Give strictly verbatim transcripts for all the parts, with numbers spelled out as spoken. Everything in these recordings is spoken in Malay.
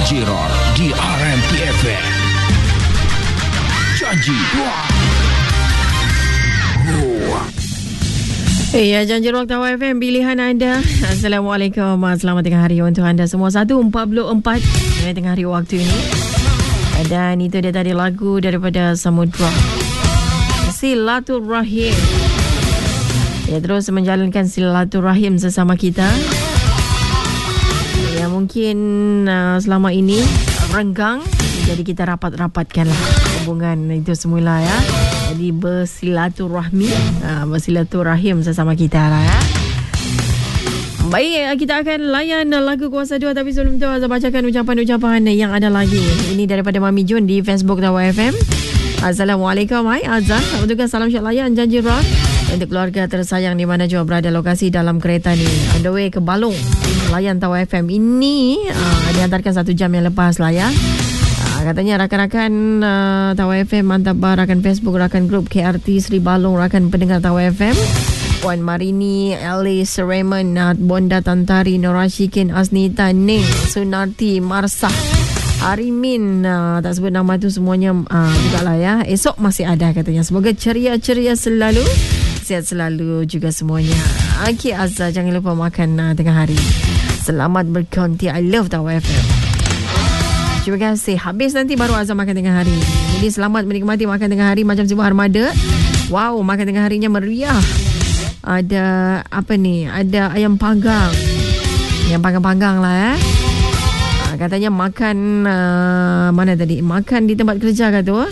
Janji Rock di R M P F M. Janji Rock. Ya, Janji Rock Tawa F M, pilihan anda. Assalamualaikum, selamat tengah hari untuk anda semua. satu empat puluh empat tengah hari waktu ini. Dan itu dia tadi lagu daripada Samudra, Silaturahim. Ya, terus menjalankan silaturahim sesama kita. Ya, mungkin uh, selama ini renggang, jadi kita rapat-rapatkanlah hubungan itu semula ya. Jadi bersilaturahmi, uh, bersilaturahim sesama kita lah ya. Baik, kita akan layan lagu Kuasa dua, tapi sebelum tu saya bacakan ucapan-ucapan yang ada lagi. Ini daripada Mami Jun di Facebook Tawa F M. Assalamualaikum, hai Azhar. Untuk salam syak layan Janji Rock untuk keluarga tersayang di mana jua berada lokasi dalam kereta ni. On the way ke Balong, layan Tawa F M. Ini uh, dihantarkan satu jam yang lepas lah ya. Katanya rakan-rakan uh, Tawa F M, mantap bah, rakan Facebook, rakan grup K R T Sri Balong, rakan pendengar Tawa F M, Puan Marini, Alice, Raymond, Nat, Bonda, Tantari, Norashikin, Asnita, Ning, Sunarti, Marsah, Arimin, uh, tak sebut nama tu semuanya uh, juga lah ya. Esok masih ada katanya. Semoga ceria-ceria selalu, sihat selalu juga semuanya. Okey Azza, jangan lupa makan uh, tengah hari. Selamat berkonti. I love Tawa F M. Terima kasih. Habis nanti baru Azam makan tengah hari. Jadi selamat menikmati makan tengah hari macam sebuah armada. Wow, makan tengah harinya meriah. Ada apa ni? Ada ayam panggang. Yang panggang-panggang lah eh. Ha, katanya makan uh, mana tadi? Makan di tempat kerja kata.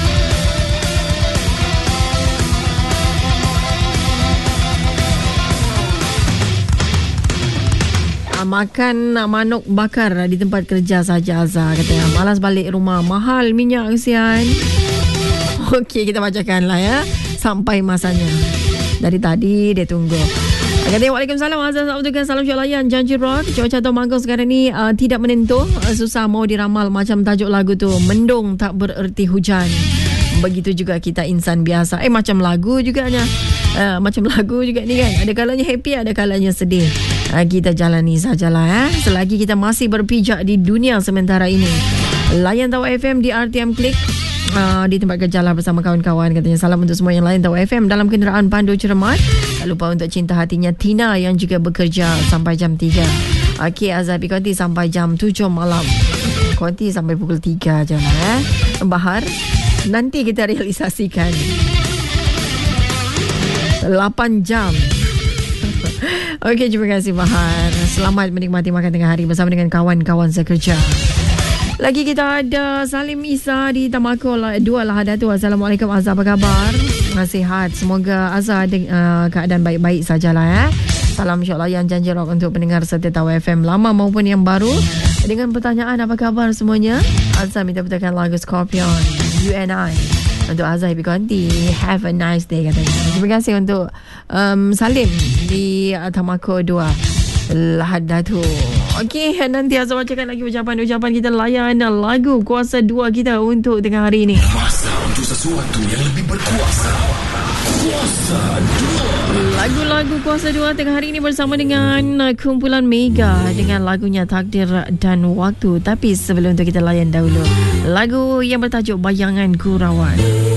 Makan manuk bakar di tempat kerja saja Azhar katanya. Malas balik rumah, mahal minyak kesian. Okey, kita bacakan lah ya sampai masanya. Dari tadi dia tunggu. Katanya Waalaikumsalam Azhar, selamat salam syak layan Janji Rock. Cuaca Temanggung sekarang ni uh, tidak menentu, uh, susah mau diramal macam tajuk lagu tu. Mendung tak bererti hujan. Begitu juga kita insan biasa. Eh macam lagu juganya. Uh, macam lagu juga ni kan. Ada kalanya happy, ada kalanya sedih. Uh, kita jalani sajalah ya. Selagi kita masih berpijak di dunia sementara ini. Layan Tawa F M di R T M Klik. Uh, di tempat kerja lah bersama kawan-kawan. Katanya salam untuk semua yang lain Tawa F M dalam kenderaan pandu cermat. Tak lupa untuk cinta hatinya Tina yang juga bekerja sampai jam tiga. Okey Azabi Konti sampai jam tujuh malam. Konti sampai pukul tiga je lah eh. Bahar, nanti kita realisasikan lapan jam. Okey, terima kasih Bahar. Selamat menikmati makan tengah hari bersama dengan kawan-kawan sekerja. Lagi kita ada Salim Isa di Tamako dua lah ada tu. Assalamualaikum Azhar, apa khabar? Nasihat, semoga Azhar ada uh, keadaan baik-baik sajalah ya. Salam syak layan Janji Rock untuk pendengar setia Tawa F M lama maupun yang baru. Dengan pertanyaan apa khabar semuanya? Azhar minta putarkan lagu Scorpion, You and I. Untuk Azhar Happy Konti, have a nice day katanya. Terima kasih untuk um, Salim di uh, Tamako dua Lahadatu. Okey, nanti Azhar bacakan lagi ucapan-ucapan kita. Layan lagu Kuasa dua kita untuk tengah hari ini. Masa untuk sesuatu yang lebih berkuasa. Kuasa dua. Lagu-lagu Kuasa dua tengah hari ini bersama dengan kumpulan Mega dengan lagunya Takdir dan Waktu. Tapi sebelum itu kita layan dahulu lagu yang bertajuk Bayangan Gurauan.